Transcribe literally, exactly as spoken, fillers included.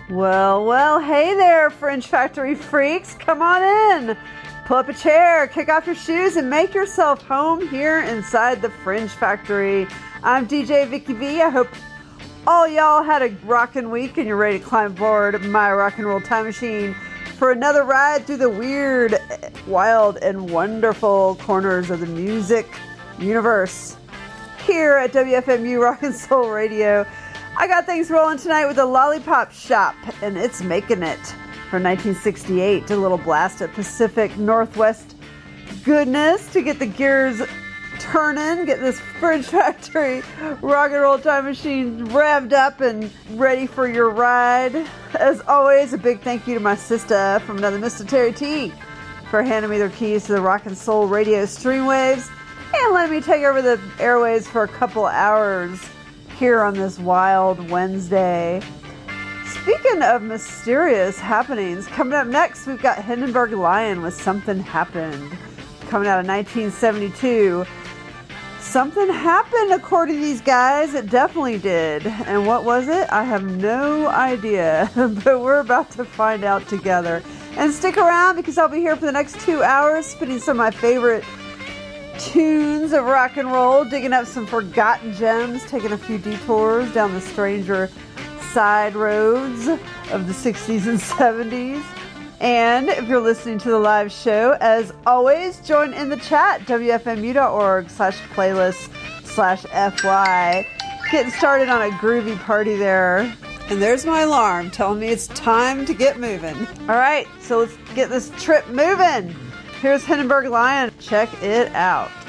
Well, well, hey there, Fringe Factory freaks. Come on in. Pull up a chair, kick off your shoes, and make yourself home here inside the Fringe Factory. I'm D J Vicky V. I hope all y'all had a rockin' week and you're ready to climb aboard my rock and roll time machine for another ride through the weird, wild, and wonderful corners of the music universe. Here at W F M U Rock and Soul Radio, I got things rolling tonight with the Lollipop Shop, and it's making it for nineteen sixty-eight. A little blast of Pacific Northwest goodness to get the gears turning, get this Fringe Factory rock and roll time machine revved up and ready for your ride. As always, a big thank you to my sister from another Mister Terry T for handing me their keys to the Rock and Soul Radio streamwaves and letting me take over the airwaves for a couple hours here on this wild Wednesday. Speaking of mysterious happenings, coming up next, we've got Hindenburg Lion with Something Happened, coming out of nineteen seventy-two. Something happened, according to these guys. It definitely did. And what was it? I have no idea, but we're about to find out together. And stick around because I'll be here for the next two hours, spinning some of my favorite tunes of rock and roll, digging up some forgotten gems, taking a few detours down the stranger side roads of the sixties and seventies. And if you're listening to the live show, as always, join in the chat, W F M U dot org slash playlist slash F Y. Getting started on a groovy party there. And there's my alarm telling me it's time to get moving. All right, so let's get this trip moving. Here's Hindenburg Lion. Check it out.